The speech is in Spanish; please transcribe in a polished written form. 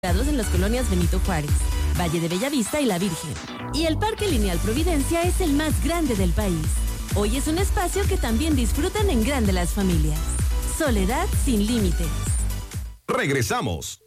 en las colonias Benito Juárez, Valle de Bellavista y La Virgen. Y el Parque Lineal Providencia es el más grande del país. Hoy es un espacio que también disfrutan en grande las familias. Soledad sin límites. Regresamos.